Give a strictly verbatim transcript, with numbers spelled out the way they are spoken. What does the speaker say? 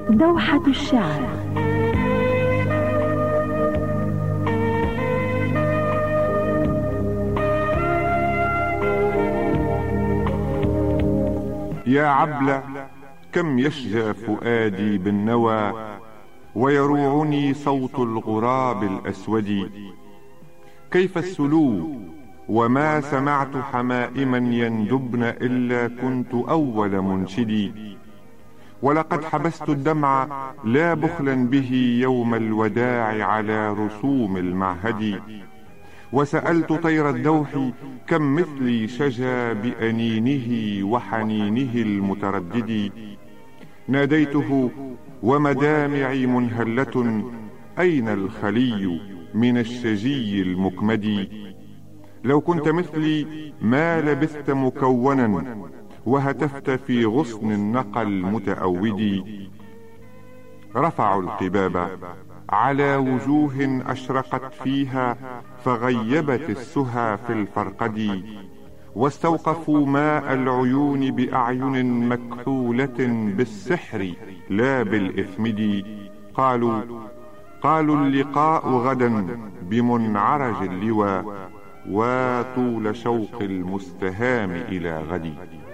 دوحة الشعر. يا عبلة كم يشجى فؤادي بالنوى، ويروعني صوت الغراب الأسود. كيف السلو وما سمعت حمائما يندبن إلا كنت أول منشدي. ولقد حبست الدمع لا بخلا به يوم الوداع على رسوم المعهد. وسألت طير الدوح كم مثلي شجى بأنينه وحنينه المتردد. ناديته ومدامعي منهلة، أين الخلي من الشجي المكمد. لو كنت مثلي ما لبثت مكونا، وهتفت في غصن النقى المتأود. رفعوا القباب على وجوه أشرقت فيها، فغيبت السهى في الفرقد. واستوقفوا ماء العيون بأعين مكحولة بالسحر لا بالإثمد. قالوا قالوا اللقاء غدا بمنعرج اللوى، وطول شوق المستهام إلى غد.